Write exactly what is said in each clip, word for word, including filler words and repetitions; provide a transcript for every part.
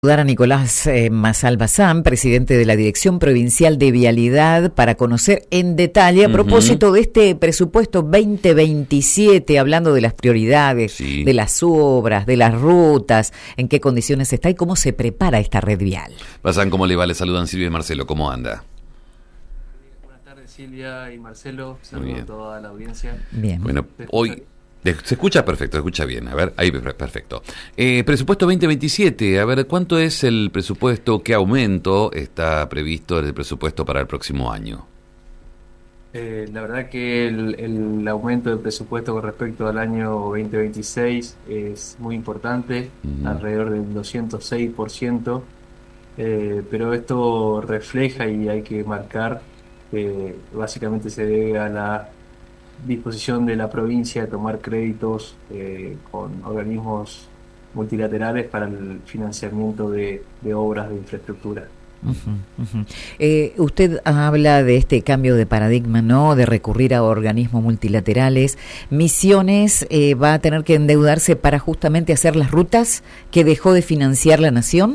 Saludar a Nicolás eh, Mazal Bazán, presidente de la Dirección Provincial de Vialidad, para conocer en detalle a uh-huh. propósito de este presupuesto veinte veintisiete, hablando de las prioridades, sí. de las obras, de las rutas, en qué condiciones está y cómo se prepara esta red vial. Bazán, ¿cómo le va? Le saludan Silvia y Marcelo, ¿cómo anda? Buenas tardes, Silvia y Marcelo, saludos a toda la audiencia. Bien. Bueno, hoy... Se escucha perfecto, se escucha bien. A ver, ahí perfecto. Eh, presupuesto veinte veintisiete, a ver, ¿cuánto es el presupuesto? ¿Qué aumento está previsto del presupuesto para el próximo año? Eh, la verdad que el, el aumento del presupuesto con respecto al año veinte veintiséis es muy importante, uh-huh. alrededor del doscientos seis por ciento, eh, pero esto refleja y hay que marcar que básicamente se debe a la disposición de la provincia de tomar créditos eh, con organismos multilaterales para el financiamiento de, de obras de infraestructura. Uh-huh, uh-huh. Eh, usted habla de este cambio de paradigma, ¿no? De recurrir a organismos multilaterales. Misiones eh, va a tener que endeudarse para justamente hacer las rutas que dejó de financiar la nación.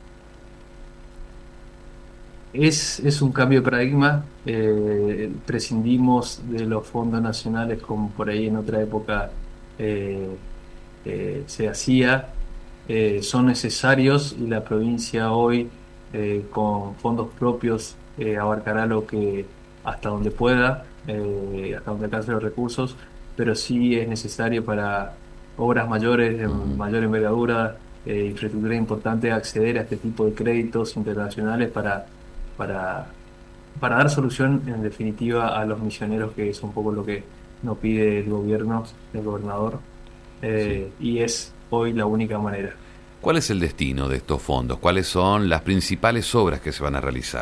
Es, es un cambio de paradigma, eh, prescindimos de los fondos nacionales como por ahí en otra época eh, eh, se hacía, eh, son necesarios y la provincia hoy eh, con fondos propios eh, abarcará lo que hasta donde pueda, eh, hasta donde alcance los recursos, pero sí es necesario para obras mayores, de mayor envergadura, eh, infraestructura importante, acceder a este tipo de créditos internacionales para Para, para dar solución en definitiva a los misioneros, que es un poco lo que nos pide el gobierno, el gobernador, eh, sí. y es hoy la única manera. ¿Cuál es el destino de estos fondos? ¿Cuáles son las principales obras que se van a realizar?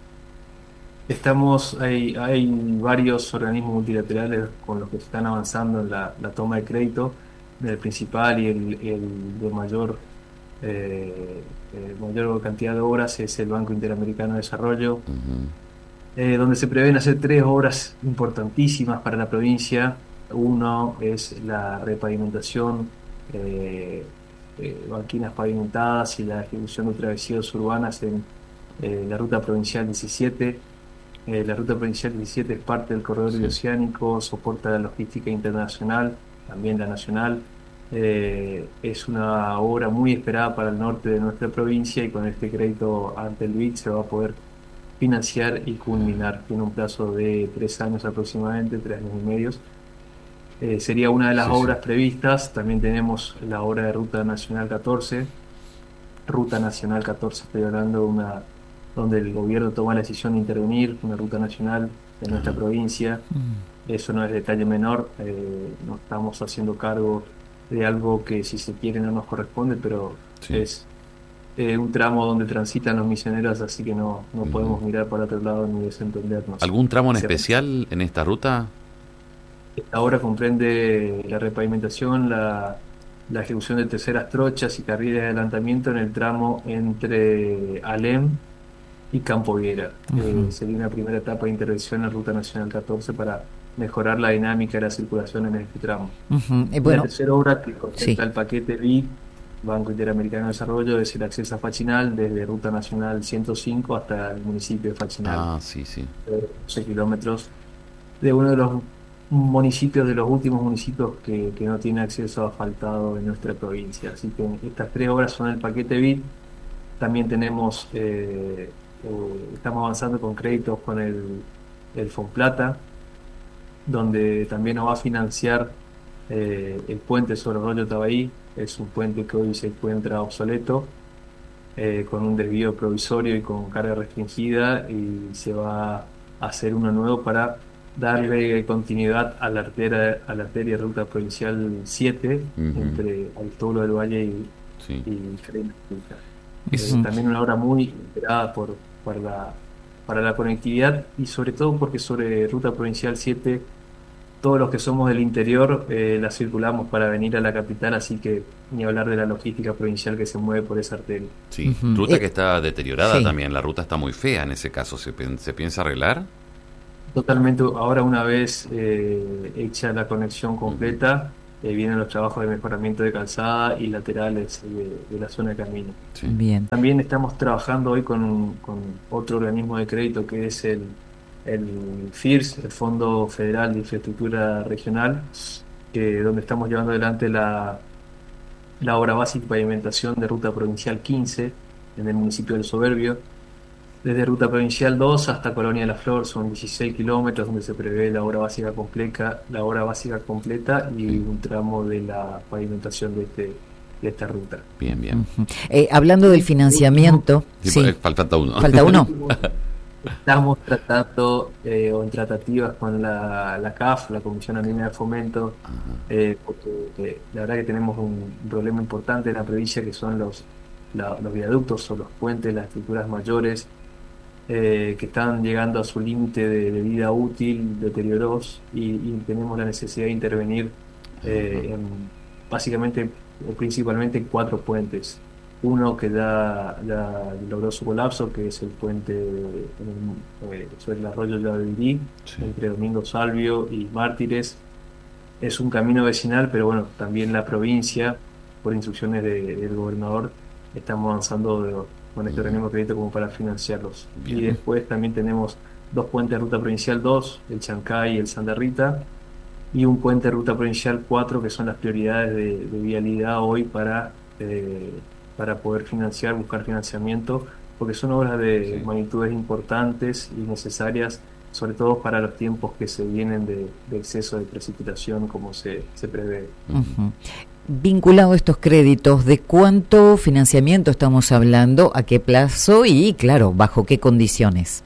Estamos, hay, hay varios organismos multilaterales con los que se están avanzando en la, la toma de crédito, el principal y el, el de mayor Eh, eh, mayor cantidad de obras es el Banco Interamericano de Desarrollo, uh-huh. eh, donde se prevén hacer tres obras importantísimas para la provincia. Uno es la repavimentación, eh, eh, banquinas pavimentadas y la ejecución de travesías urbanas en eh, la Ruta Provincial diecisiete. Eh, la Ruta Provincial diecisiete es parte del corredor sí. oceánico, soporta la logística internacional, también la nacional. Eh, es una obra muy esperada para el norte de nuestra provincia y con este crédito ante el B I D se va a poder financiar y culminar. Tiene un plazo de tres años aproximadamente, tres años y medio. Eh, sería una de las sí, obras sí. previstas. También tenemos la obra de Ruta Nacional catorce. Ruta Nacional catorce, estoy hablando, una donde el gobierno toma la decisión de intervenir, una ruta nacional de nuestra uh-huh. provincia. Uh-huh. Eso no es detalle menor, eh, nos estamos haciendo cargo de algo que si se quiere no nos corresponde, pero sí. es eh, un tramo donde transitan los misioneros, así que no, no uh-huh. podemos mirar para otro lado ni desentendernos. ¿Algún tramo en especial en esta ruta? Esta obra comprende la repavimentación, la, la ejecución de terceras trochas y carriles de adelantamiento en el tramo entre Alem y Campo Viera. Uh-huh. Eh, sería una primera etapa de intervención en la Ruta Nacional catorce para mejorar la dinámica de la circulación en este tramo. Uh-huh. Eh, bueno, la tercera obra que contempla sí. el paquete B I D, Banco Interamericano de Desarrollo, es el acceso a Fachinal desde Ruta Nacional ciento cinco hasta el municipio de Fachinal. Ah, sí, sí. doce kilómetros de uno de los municipios, de los últimos municipios que, que no tiene acceso a asfaltado en nuestra provincia. Así que estas tres obras son el paquete B I D. También tenemos, eh, eh, estamos avanzando con créditos con el, el Fonplata, donde también nos va a financiar eh, el puente sobre el Arroyo Tabaí. Es un puente que hoy se encuentra obsoleto, eh, con un desvío provisorio y con carga restringida, y se va a hacer uno nuevo para darle continuidad a la arteria, a la arteria Ruta Provincial siete, uh-huh. entre Aristóbulo del Valle y, sí. y Frena. Es uh-huh. también una obra muy esperada por, por la para la conectividad y sobre todo porque sobre Ruta Provincial siete todos los que somos del interior eh, la circulamos para venir a la capital, así que ni hablar de la logística provincial que se mueve por esa arteria. Sí, uh-huh. ruta que está deteriorada sí. también, la ruta está muy fea en ese caso, ¿se, se piensa arreglar? Totalmente, ahora una vez eh, hecha la conexión completa, eh, vienen los trabajos de mejoramiento de calzada y laterales de, de la zona de camino. Sí. Bien. También estamos trabajando hoy con, con otro organismo de crédito que es el, el F I R S, el Fondo Federal de Infraestructura Regional, que, donde estamos llevando adelante la, la obra básica y pavimentación de Ruta Provincial quince en el municipio del Soberbio. Desde Ruta Provincial dos hasta Colonia de la Flor son dieciséis kilómetros donde se prevé la obra básica completa, la obra básica completa y un tramo de la pavimentación de, este, de esta ruta. Bien, bien. Uh-huh. Eh, hablando del financiamiento, Sí, sí. pues, falta uno. Falta uno. Estamos tratando eh, o en tratativas con la, la C A F, la Comisión Andina de Fomento, eh, porque eh, la verdad que tenemos un, un problema importante en la provincia que son los, la, los viaductos o los puentes, las estructuras mayores, eh, que están llegando a su límite de, de vida útil, deterioros, y, y tenemos la necesidad de intervenir eh, en, básicamente o principalmente en cuatro puentes. Uno que da, da, logró su colapso, que es el puente eh, sobre el arroyo Yabebirí, Sí. entre Domingo Salvio y Mártires. Es un camino vecinal, pero bueno, también la provincia, por instrucciones de, del gobernador, estamos avanzando de, con este organismo de crédito como para financiarlos. Bien. Y después también tenemos dos puentes de Ruta Provincial dos, el Chancay y el Santa Rita, y un puente de Ruta Provincial cuatro, que son las prioridades de, de vialidad hoy para... Eh, para poder financiar, buscar financiamiento, porque son obras de Sí. magnitudes importantes y necesarias, sobre todo para los tiempos que se vienen de, de exceso de precipitación, como se, se prevé. Uh-huh. Vinculado a estos créditos, ¿de cuánto financiamiento estamos hablando? ¿A qué plazo? Y, claro, ¿bajo qué condiciones?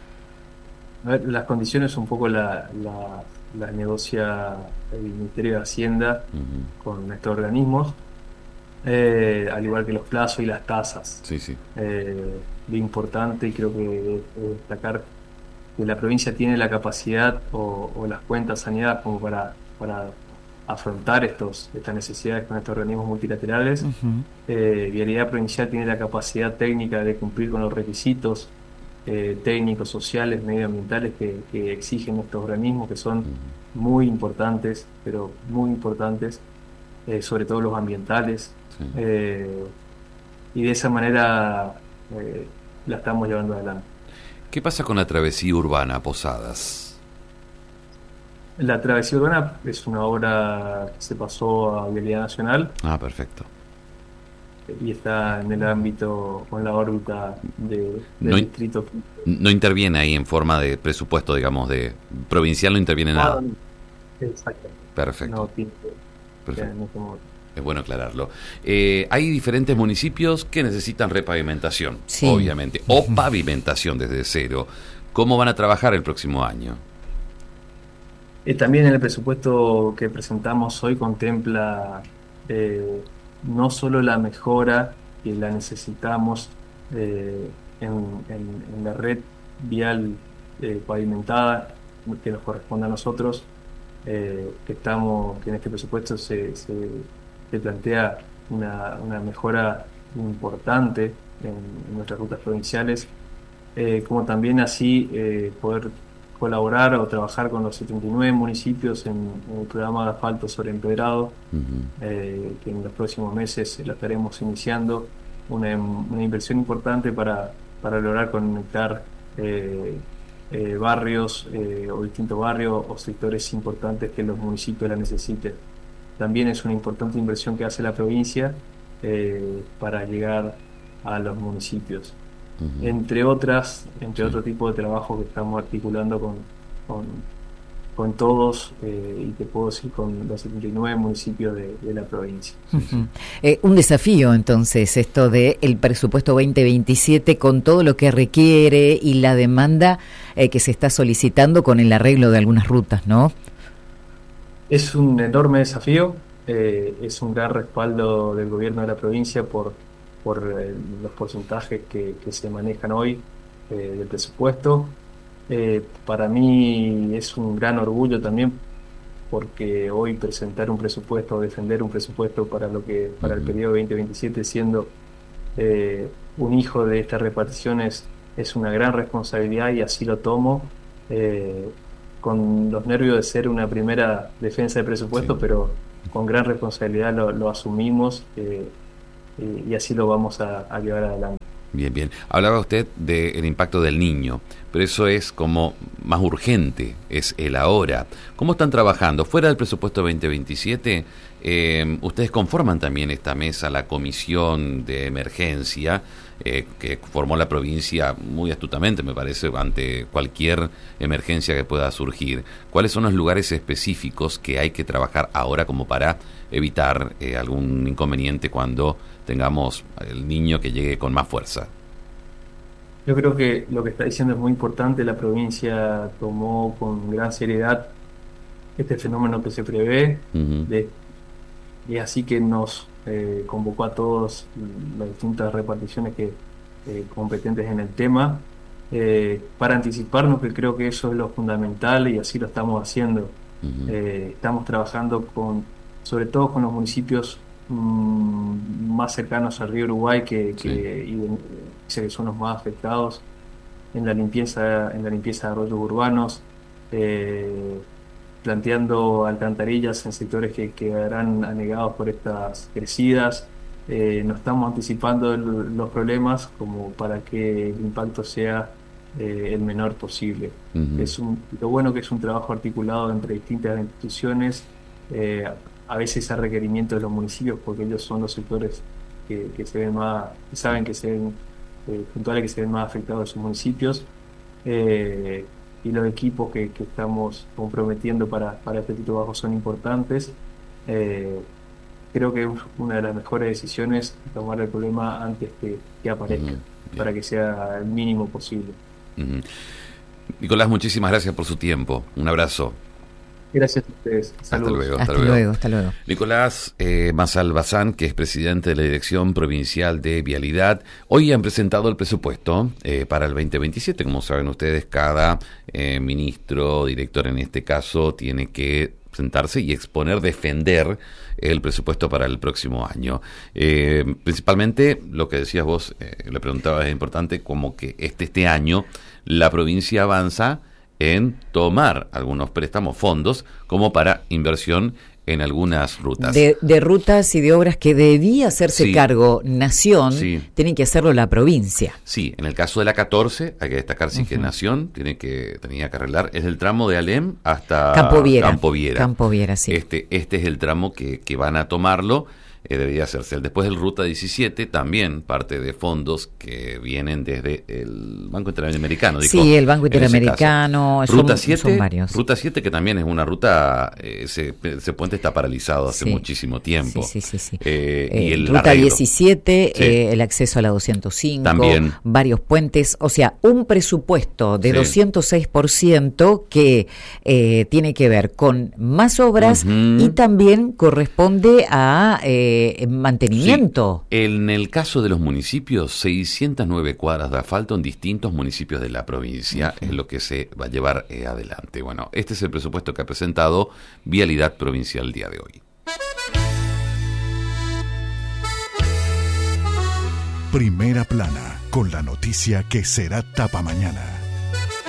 A ver, las condiciones un poco la, la, las negocia el Ministerio de Hacienda Uh-huh. con estos organismos. Eh, al igual que los plazos y las tasas. Sí, sí. Eh, lo importante, y creo que es destacar que la provincia tiene la capacidad o, o las cuentas saneadas como para, para afrontar estos, estas necesidades con estos organismos multilaterales. Uh-huh. Eh, Vialidad Provincial tiene la capacidad técnica de cumplir con los requisitos eh, técnicos, sociales, medioambientales que, que exigen estos organismos, que son muy importantes, pero muy importantes, eh, sobre todo los ambientales. Sí. Eh, y de esa manera eh, la estamos llevando adelante. ¿Qué pasa con la travesía urbana a Posadas? La travesía urbana es una obra que se pasó a Vialidad Nacional Ah, perfecto. y está en el ámbito, con la órbita de, del No in- distrito. No interviene ahí en forma de presupuesto, digamos, de provincial, no interviene nada. Exacto. Perfecto. No tiene que- Perfecto. en este momento. Es bueno aclararlo. Eh, hay diferentes municipios que necesitan repavimentación, Sí. obviamente, o pavimentación desde cero. ¿Cómo van a trabajar el próximo año? Eh, también en el presupuesto que presentamos hoy contempla eh, no solo la mejora que la necesitamos eh, en, en- en la red vial eh, pavimentada que nos corresponde a nosotros, eh, que estamos, que en este presupuesto se, se, se plantea una, una mejora importante en, en nuestras rutas provinciales, eh, como también así eh, poder colaborar o trabajar con los setenta y nueve municipios en, en el programa de asfalto sobre empedrado, Ujú. eh, que en los próximos meses lo estaremos iniciando, una, una inversión importante para, para lograr conectar eh, eh, barrios eh, o distintos barrios o sectores importantes que los municipios la necesiten. También es una importante inversión que hace la provincia eh, para llegar a los municipios. Ujú. Entre otras, entre Sí. otro tipo de trabajo que estamos articulando con, con, con todos, eh, y te puedo decir con los setenta y nueve municipios de, de la provincia. Uh-huh. Eh, un desafío entonces esto de el presupuesto veinte veintisiete con todo lo que requiere y la demanda eh, que se está solicitando con el arreglo de algunas rutas, ¿no? Es un enorme desafío, eh, es un gran respaldo del gobierno de la provincia por, por eh, los porcentajes que, que se manejan hoy eh, del presupuesto. Eh, para mí es un gran orgullo también porque hoy presentar un presupuesto, defender un presupuesto para lo que para el Ujú. periodo veinte veintisiete siendo eh, un hijo de estas reparticiones es una gran responsabilidad y así lo tomo, eh, con los nervios de ser una primera defensa de presupuesto, Sí. pero con gran responsabilidad lo, lo asumimos eh, y, y así lo vamos a, a llevar adelante. Bien, bien. Hablaba usted del impacto del niño, pero eso es como más urgente, es el ahora. ¿Cómo están trabajando? Fuera del presupuesto veinte veintisiete, eh, ustedes conforman también esta mesa, la comisión de emergencia, eh, que formó la provincia muy astutamente, me parece, ante cualquier emergencia que pueda surgir. ¿Cuáles son los lugares específicos que hay que trabajar ahora como para evitar eh, algún inconveniente cuando tengamos el niño que llegue con más fuerza? Yo creo que lo que está diciendo es muy importante. La provincia tomó con gran seriedad este fenómeno que se prevé, Uh-huh. de, y así que nos eh, convocó a todos las distintas reparticiones que, eh, competentes en el tema, eh, para anticiparnos, que creo que eso es lo fundamental y así lo estamos haciendo. Uh-huh. Eh, estamos trabajando con, sobre todo con los municipios mmm, más cercanos al río Uruguay, que, Sí. que, y de- que son los más afectados en la limpieza, en la limpieza de arroyos urbanos, eh, planteando alcantarillas en sectores que quedarán anegados por estas crecidas. Eh, nos estamos anticipando el- los problemas como para que el impacto sea eh, el menor posible. Uh-huh. Es un, lo bueno que es un trabajo articulado entre distintas instituciones, eh, a veces a requerimiento de los municipios, porque ellos son los sectores que, que se ven más, que saben que se ven eh, puntuales, que se ven más afectados de sus municipios. Eh, y los equipos que, que estamos comprometiendo para, para este tipo de trabajo son importantes. Eh, creo que es una de las mejores decisiones tomar el problema antes que, que aparezca, Uh-huh. para que sea el mínimo posible. Uh-huh. Nicolás, muchísimas gracias por su tiempo. Un abrazo. Gracias a ustedes. Hasta Saludos. luego. Hasta luego, hasta luego. Nicolás eh, Mazal Bazán, que es presidente de la Dirección Provincial de Vialidad. Hoy han presentado el presupuesto eh, para el veinte veintisiete. Como saben ustedes, cada eh, ministro, director en este caso, tiene que sentarse y exponer, defender el presupuesto para el próximo año. Eh, principalmente, lo que decías vos, eh, le preguntabas, es importante, como que este, este año la provincia avanza en tomar algunos préstamos, fondos, como para inversión en algunas rutas. De, de rutas y de obras que debía hacerse Sí. cargo Nación, Sí. tiene que hacerlo la provincia. Sí, en el caso de la catorce, hay que destacar sí que Ujú. Nación tiene que, tenía que arreglar, es el tramo de Alem hasta Campo Viera. Campo Viera. Campo Viera, sí. Este, este es el tramo que, que van a tomarlo, eh, debería hacerse. Después del Ruta diecisiete, también parte de fondos que vienen desde el Banco Interamericano. dijo, Sí, el Banco en ese Interamericano, caso. son- Ruta son siete, varios. Ruta siete, que también es una ruta, eh, ese, ese puente está paralizado hace Sí. muchísimo tiempo. Sí, sí, sí, sí. Eh, Eh, y el Ruta arreglo. diecisiete, Sí. eh, el acceso a la doscientos cinco, También. varios puentes, o sea, un presupuesto de Sí. doscientos seis por ciento que eh, tiene que ver con más obras Ujú. y también corresponde a eh, mantenimiento. Sí. En el caso de los municipios, seiscientas nueve cuadras de asfalto en distintos municipios de la provincia es lo que se va a llevar eh, adelante. Bueno, este es el presupuesto que ha presentado Vialidad Provincial el día de hoy. Primera Plana, con la noticia que será tapa mañana.